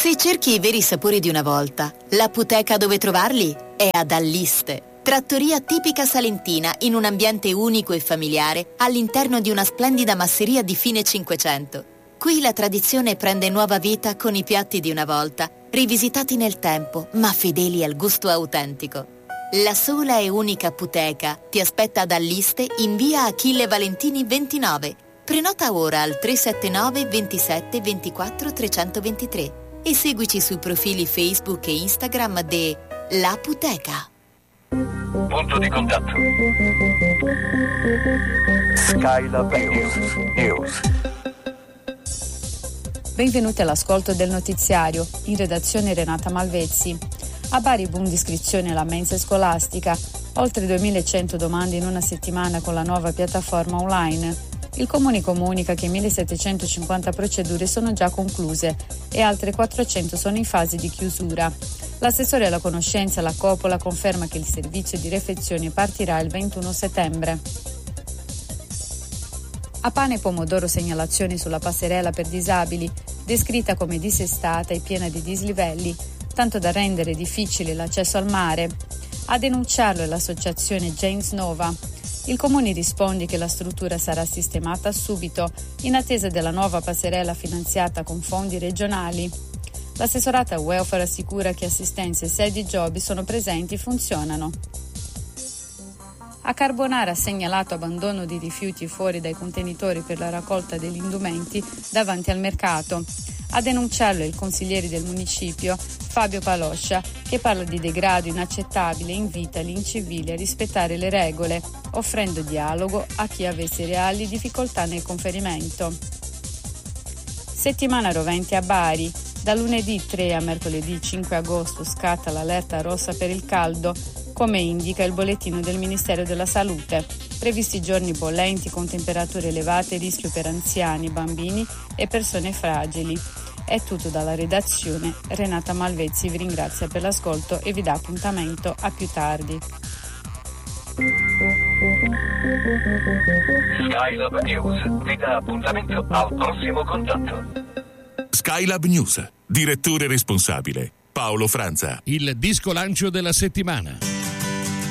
Se cerchi i veri sapori di una volta, l'apoteca dove trovarli è ad Alliste. Trattoria tipica salentina in un ambiente unico e familiare all'interno di una splendida masseria di fine Cinquecento. Qui la tradizione prende nuova vita con i piatti di una volta, rivisitati nel tempo, ma fedeli al gusto autentico. La sola e unica apoteca ti aspetta ad Alliste in via Achille Valentini 29. Prenota ora al 379 27 24 323 e seguici sui profili Facebook e Instagram de L'Apoteca. Punto di contatto. Skylab News. Benvenuti all'ascolto del notiziario. In redazione Renata Malvezzi. A Bari boom di iscrizione alla mensa scolastica. Oltre 2100 domande in una settimana con la nuova piattaforma online. Il Comune comunica che 1750 procedure sono già concluse e altre 400 sono in fase di chiusura. L'assessore alla conoscenza, la Coppola, conferma che il servizio di refezione partirà il 21 settembre. A pane e pomodoro segnalazioni sulla passerella per disabili, descritta come dissestata e piena di dislivelli, tanto da rendere difficile l'accesso al mare. A denunciarlo è l'associazione James Nova. Il Comune risponde che la struttura sarà sistemata subito, in attesa della nuova passerella finanziata con fondi regionali. L'assessorata welfare assicura che assistenze e sedi job sono presenti e funzionano. A Carbonara ha segnalato abbandono di rifiuti fuori dai contenitori per la raccolta degli indumenti davanti al mercato. A denunciarlo il consigliere del municipio, Fabio Paloscia, che parla di degrado inaccettabile e invita gli incivili a rispettare le regole, offrendo dialogo a chi avesse reali difficoltà nel conferimento. Settimana rovente a Bari. Da lunedì 3 a mercoledì 5 agosto scatta l'allerta rossa per il caldo, come indica il bollettino del Ministero della Salute. Previsti giorni bollenti con temperature elevate e rischio per anziani, bambini e persone fragili. È tutto dalla redazione. Renata Malvezzi vi ringrazia per l'ascolto e vi dà appuntamento a più tardi. Skylab News vi dà appuntamento al prossimo contatto. Skylab News, direttore responsabile Paolo Franza. Il disco lancio della settimana.